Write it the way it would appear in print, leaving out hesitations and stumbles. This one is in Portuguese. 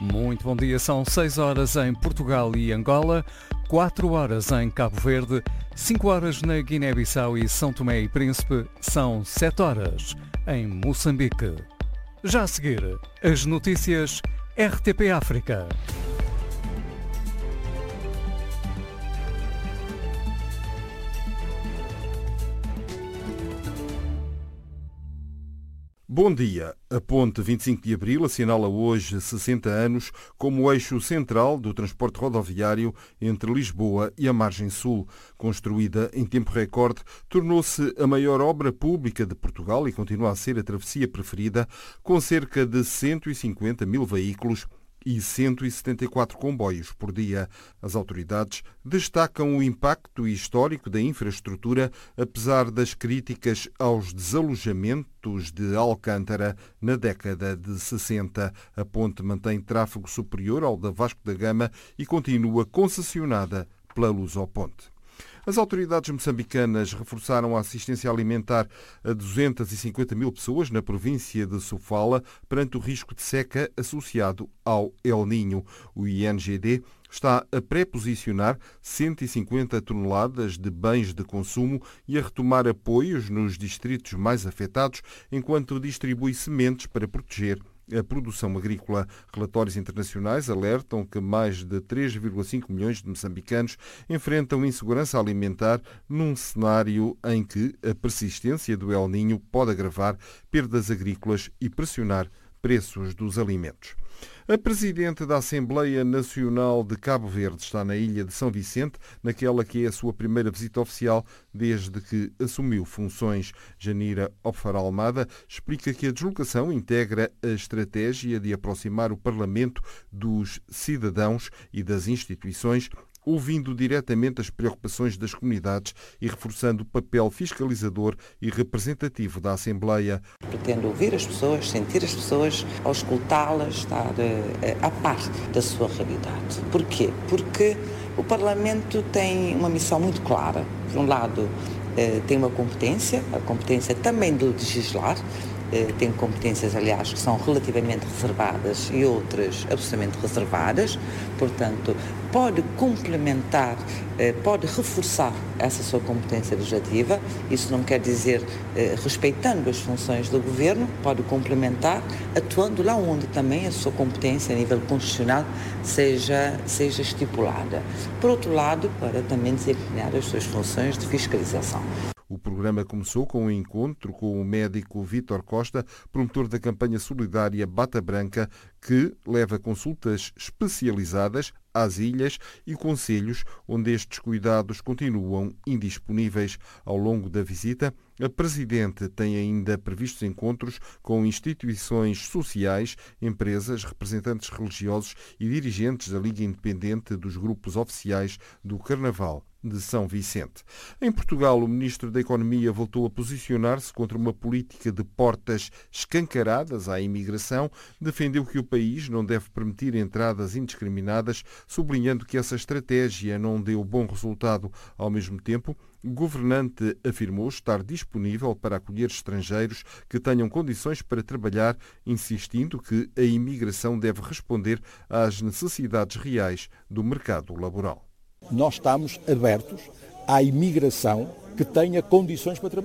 Muito bom dia, são 6 horas em Portugal e Angola, 4 horas em Cabo Verde, 5 horas na Guiné-Bissau e São Tomé e Príncipe, são 7 horas em Moçambique. Já a seguir, as notícias RTP África. Bom dia. A ponte 25 de Abril assinala hoje 60 anos como eixo central do transporte rodoviário entre Lisboa e a margem sul. Construída em tempo recorde, tornou-se a maior obra pública de Portugal e continua a ser a travessia preferida, com cerca de 150 mil veículos e 174 comboios por dia. As autoridades destacam o impacto histórico da infraestrutura, apesar das críticas aos desalojamentos de Alcântara na década de 60. A ponte mantém tráfego superior ao da Vasco da Gama e continua concessionada pela Lusoponte. As autoridades moçambicanas reforçaram a assistência alimentar a 250 mil pessoas na província de Sofala perante o risco de seca associado ao El Niño. O INGD está a pré-posicionar 150 toneladas de bens de consumo e a retomar apoios nos distritos mais afetados, enquanto distribui sementes para proteger a produção agrícola. Relatórios internacionais alertam que mais de 3,5 milhões de moçambicanos enfrentam insegurança alimentar num cenário em que a persistência do El Niño pode agravar perdas agrícolas e pressionar preços dos alimentos. A Presidente da Assembleia Nacional de Cabo Verde está na ilha de São Vicente, naquela que é a sua primeira visita oficial desde que assumiu funções. Janira Opfar Almada explica que a deslocação integra a estratégia de aproximar o Parlamento dos cidadãos e das instituições, ouvindo diretamente as preocupações das comunidades e reforçando o papel fiscalizador e representativo da Assembleia. Pretendo ouvir as pessoas, sentir as pessoas, auscultá-las, estar a par da sua realidade. Porquê? Porque o Parlamento tem uma missão muito clara. Por um lado, tem uma competência, a competência também de legislar, tem competências, aliás, que são relativamente reservadas e outras absolutamente reservadas, portanto, pode complementar, pode reforçar essa sua competência legislativa. Isso não quer dizer respeitando as funções do Governo, pode complementar, atuando lá onde também a sua competência a nível constitucional seja estipulada. Por outro lado, para também desempenhar as suas funções de fiscalização. O programa começou com um encontro com o médico Vítor Costa, promotor da campanha solidária Bata Branca, que leva consultas especializadas às ilhas e concelhos onde estes cuidados continuam indisponíveis. Ao longo da visita, a Presidente tem ainda previstos encontros com instituições sociais, empresas, representantes religiosos e dirigentes da Liga Independente dos grupos oficiais do Carnaval de São Vicente. Em Portugal, o Ministro da Economia voltou a posicionar-se contra uma política de portas escancaradas à imigração, defendeu que o país não deve permitir entradas indiscriminadas, sublinhando que essa estratégia não deu bom resultado. Ao mesmo tempo, o governante afirmou estar disponível para acolher estrangeiros que tenham condições para trabalhar, insistindo que a imigração deve responder às necessidades reais do mercado laboral. Nós estamos abertos à imigração que tenha condições para trabalhar.